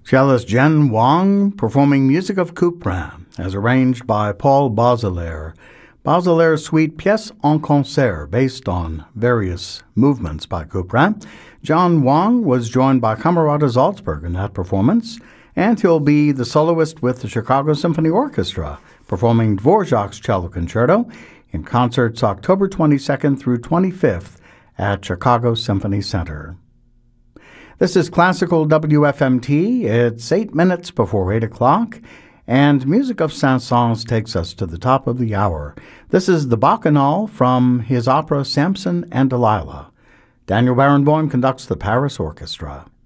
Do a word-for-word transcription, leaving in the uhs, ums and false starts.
Cellist Jen Wang performing music of Couperin, as arranged by Paul Baudelaire. Baudelaire's suite Pièce en Concert, based on various movements by Couperin. Jen Wang was joined by Camerata Salzburg in that performance, and he'll be the soloist with the Chicago Symphony Orchestra, performing Dvorak's Cello Concerto in concerts October twenty-second through twenty-fifth at Chicago Symphony Center. This is Classical W F M T. It's eight minutes before eight o'clock, and music of Saint-Saëns takes us to the top of the hour. This is the Bacchanal from his opera Samson and Delilah. Daniel Barenboim conducts the Paris Orchestra.